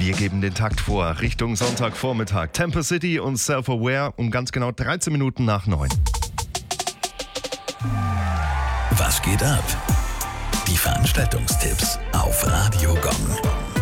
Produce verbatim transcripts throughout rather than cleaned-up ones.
Wir geben den Takt vor, Richtung Sonntagvormittag. Temple City und Self-Aware um ganz genau dreizehn Minuten nach neun. Was geht ab? Die Veranstaltungstipps auf Radio Gong.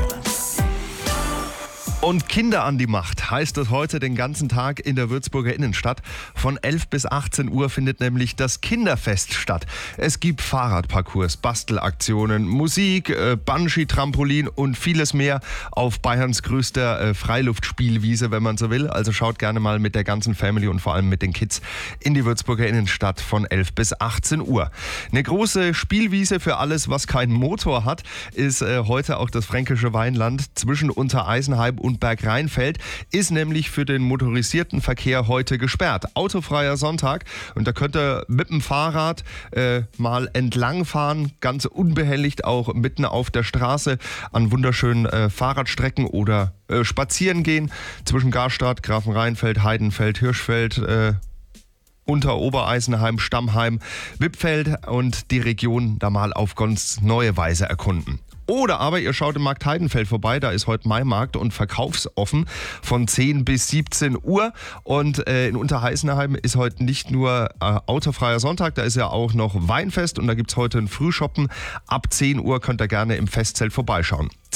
Und Kinder an die Macht heißt es heute den ganzen Tag in der Würzburger Innenstadt. Von elf bis achtzehn Uhr findet nämlich das Kinderfest statt. Es gibt Fahrradparcours, Bastelaktionen, Musik, äh, Bungee-Trampolin und vieles mehr auf Bayerns größter äh, Freiluftspielwiese, wenn man so will. Also schaut gerne mal mit der ganzen Family und vor allem mit den Kids in die Würzburger Innenstadt von elf bis achtzehn Uhr. Eine große Spielwiese für alles, was keinen Motor hat, ist äh, heute auch das Fränkische Weinland zwischen Untereisenheim und Bergrheinfeld, ist nämlich für den motorisierten Verkehr heute gesperrt. Autofreier Sonntag und da könnt ihr mit dem Fahrrad äh, mal entlangfahren, ganz unbehelligt auch mitten auf der Straße an wunderschönen äh, Fahrradstrecken oder äh, spazieren gehen zwischen Garstadt, Grafenrheinfeld, Heidenfeld, Hirschfeld, äh, Unter Obereisenheim, Stammheim, Wippfeld und die Region da mal auf ganz neue Weise erkunden. Oder aber ihr schaut im Markt Heidenfeld vorbei, da ist heute Maimarkt und verkaufsoffen von zehn bis siebzehn Uhr. Und äh, in Unterheisenheim ist heute nicht nur äh, autofreier Sonntag, da ist ja auch noch Weinfest und da gibt es heute ein Frühshoppen. Ab zehn Uhr könnt ihr gerne im Festzelt vorbeischauen.